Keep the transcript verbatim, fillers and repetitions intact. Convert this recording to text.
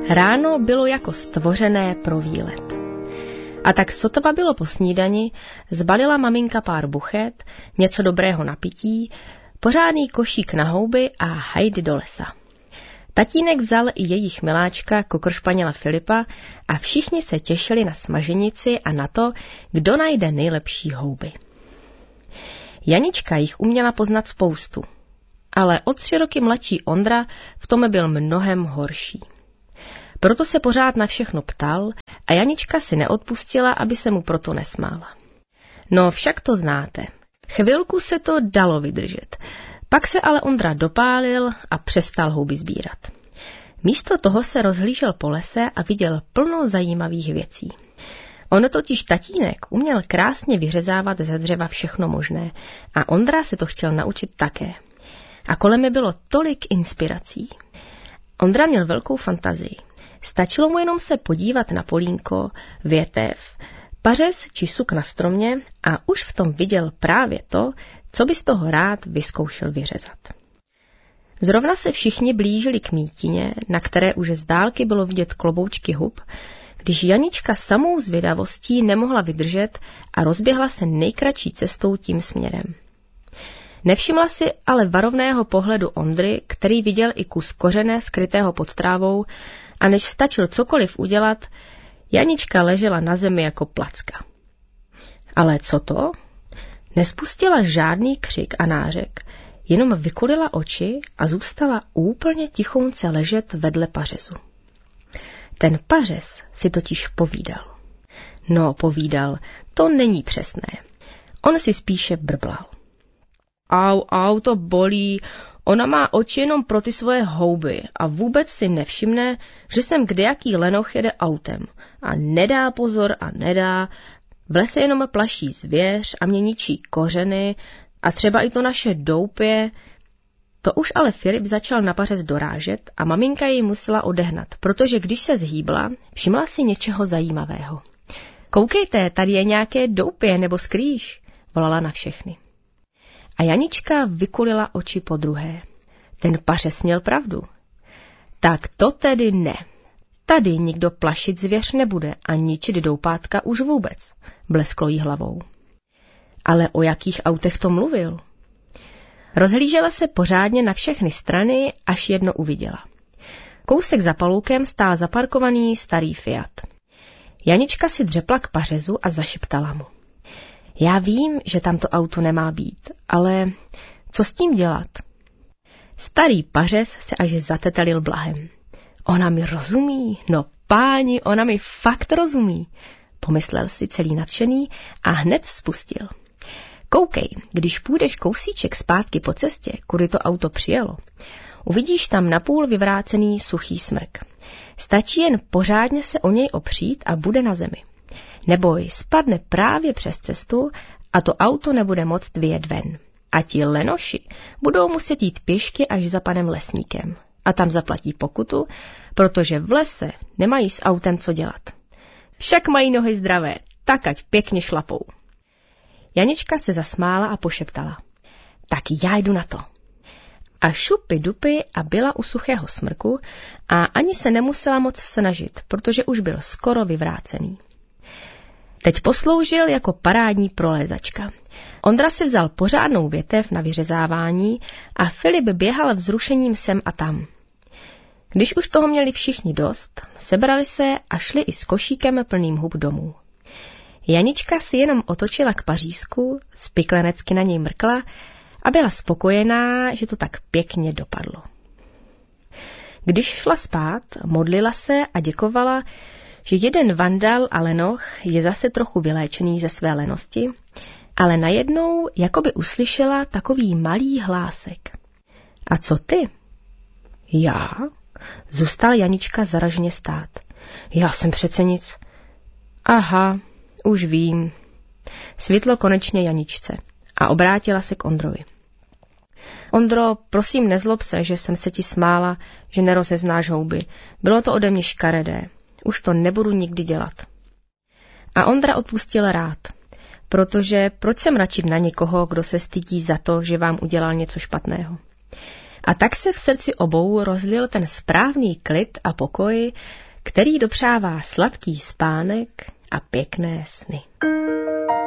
Ráno bylo jako stvořené pro výlet. A tak sotva bylo po snídani, zbalila maminka pár buchet, něco dobrého na pití, pořádný košík na houby a hajdy do lesa. Tatínek vzal i jejich miláčka, kokršpaněla Filipa a všichni se těšili na smaženici a na to, kdo najde nejlepší houby. Janička jich uměla poznat spoustu, ale o tři roky mladší Ondra v tom byl mnohem horší. Proto se pořád na všechno ptal a Janička si neodpustila, aby se mu proto nesmála. No však to znáte. Chvilku se to dalo vydržet. Pak se ale Ondra dopálil a přestal houby sbírat. Místo toho se rozhlížel po lese a viděl plno zajímavých věcí. On totiž tatínek uměl krásně vyřezávat ze dřeva všechno možné a Ondra se to chtěl naučit také. A kolem je bylo tolik inspirací. Ondra měl velkou fantazii. Stačilo mu jenom se podívat na polínko, větev, pařez či suk na stromě a už v tom viděl právě to, co by z toho rád vyzkoušel vyřezat. Zrovna se všichni blížili k mítině, na které už z dálky bylo vidět kloboučky hub, když Janička samou zvědavostí nemohla vydržet a rozběhla se nejkratší cestou tím směrem. Nevšimla si ale varovného pohledu Ondry, který viděl i kus kořene skrytého pod trávou, a než stačil cokoliv udělat, Janička ležela na zemi jako placka. Ale co to? Nespustila žádný křik a nářek, jenom vykulila oči a zůstala úplně tichounce ležet vedle pařezu. Ten pařez si totiž povídal. No, povídal, to není přesné. On si spíše brblal. Au, au, to bolí, ona má oči jenom pro ty svoje houby a vůbec si nevšimne, že sem kdejaký lenoch jede autem a nedá pozor a nedá, v lese jenom plaší zvěř a mě ničí kořeny a třeba i to naše doupě. To už ale Filip začal na pařez dorážet a maminka jej musela odehnat, protože když se zhýbla, všimla si něčeho zajímavého. Koukejte, tady je nějaké doupě nebo skrýš, volala na všechny. A Janička vykulila oči podruhé. Ten pařez měl pravdu. Tak to tedy ne. Tady nikdo plašit zvěř nebude a ničit doupátka už vůbec, blesklo jí hlavou. Ale o jakých autech to mluvil? Rozhlížela se pořádně na všechny strany, až jedno uviděla. Kousek za paloukem stál zaparkovaný starý Fiat. Janička si dřepla k pařezu a zašeptala mu. Já vím, že tam to auto nemá být, ale co s tím dělat? Starý pařez se až zatetelil blahem. Ona mi rozumí, no páni, ona mi fakt rozumí, pomyslel si celý nadšený a hned spustil. Koukej, když půjdeš kousíček zpátky po cestě, kudy to auto přijelo, uvidíš tam napůl vyvrácený suchý smrk. Stačí jen pořádně se o něj opřít a bude na zemi. Neboj, spadne právě přes cestu a to auto nebude moct vyjet ven. A ti lenoši budou muset jít pěšky až za panem lesníkem. A tam zaplatí pokutu, protože v lese nemají s autem co dělat. Však mají nohy zdravé, tak ať pěkně šlapou. Janička se zasmála a pošeptala. Tak já jdu na to. A šupy dupy a byla u suchého smrku a ani se nemusela moc snažit, protože už byl skoro vyvrácený. Teď posloužil jako parádní prolézačka. Ondra si vzal pořádnou větev na vyřezávání a Filip běhal vzrušením sem a tam. Když už toho měli všichni dost, sebrali se a šli i s košíkem plným hub domů. Janička si jenom otočila k pařízku, spiklenecky na něj mrkla a byla spokojená, že to tak pěkně dopadlo. Když šla spát, modlila se a děkovala, že jeden vandal a lenoch je zase trochu vyléčený ze své lenosti, ale najednou jakoby uslyšela takový malý hlásek. A co ty? Já? Zůstal Janička zaraženě stát. Já jsem přece nic. Aha, už vím. Svitlo konečně Janičce a obrátila se k Ondrovi. Ondro, prosím nezlob se, že jsem se ti smála, že nerozeznáš houby. Bylo to ode mě škaredé. Už to nebudu nikdy dělat. A Ondra odpustil rád, protože proč se mračit na někoho, kdo se stydí za to, že vám udělal něco špatného. A tak se v srdci obou rozlil ten správný klid a pokoj, který dopřává sladký spánek a pěkné sny.